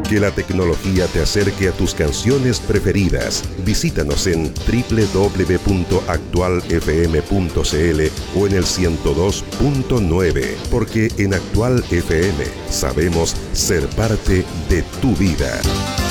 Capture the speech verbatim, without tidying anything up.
Que la tecnología te acerque a tus canciones preferidas. Visítanos en doble u doble u doble u punto actual f m punto c l o en el ciento dos punto nueve, porque en Actual F M sabemos ser parte de tu vida.